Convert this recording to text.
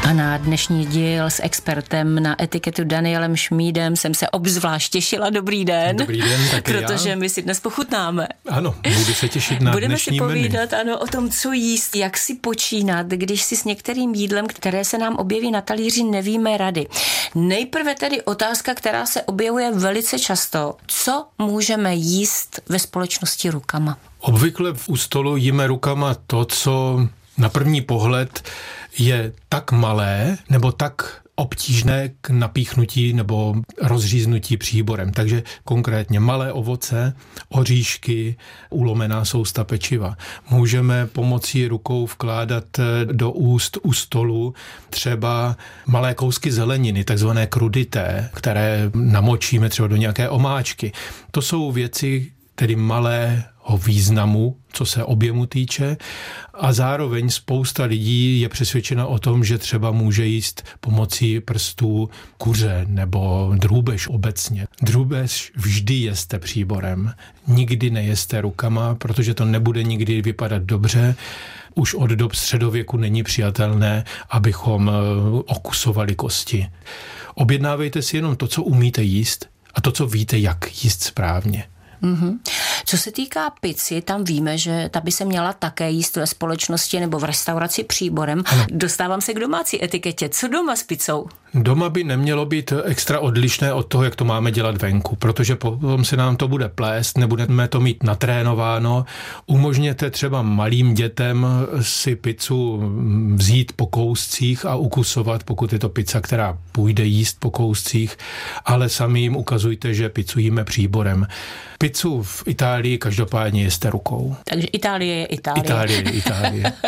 A na dnešní díl s expertem na etiketu Danielem Šmídem jsem se obzvlášť těšila. Dobrý den. Dobrý den, taky protože my si dnes pochutnáme. Ano, budu se těšit na Budeme dnešní si povídat menu. o tom, co jíst, jak si počínat, když si s některým jídlem, které se nám objeví na talíři, nevíme rady. Nejprve tedy otázka, která se objevuje velice často. Co můžeme jíst ve společnosti rukama? Obvykle u stolu jíme rukama to, co na první pohled je tak malé nebo tak obtížné k napíchnutí nebo rozříznutí příborem. Takže konkrétně malé ovoce, oříšky, ulomená sousta pečiva. Můžeme pomocí rukou vkládat do úst u stolu třeba malé kousky zeleniny, takzvané krudité, které namočíme třeba do nějaké omáčky. To jsou věci, tedy malého významu, co se objemu týče, a zároveň spousta lidí je přesvědčena o tom, že třeba může jíst pomocí prstů kuře nebo drůbež obecně. Drůbež vždy jeste příborem, nikdy nejeste rukama, protože to nebude nikdy vypadat dobře. Už od dob středověku není přijatelné, abychom okusovali kosti. Objednávejte si jenom to, co umíte jíst, a to, co víte, jak jíst správně. Mm-hmm. Co se týká pici, tam víme, že ta by se měla také jíst ve společnosti nebo v restauraci příborem. Ano. Dostávám se k domácí etiketě. Co doma s pizzou? Doma by nemělo být extra odlišné od toho, jak to máme dělat venku, protože potom se nám to bude plést, nebudeme to mít natrénováno. Umožněte třeba malým dětem si pizzu vzít po kouscích a ukusovat, pokud je to pizza, která půjde jíst po kouscích, ale sami jim ukazujte, že pizzu jíme příborem. Pizzu v Itálii každopádně jeste rukou. Takže Itálie je Itálie. Itálie je Itálie.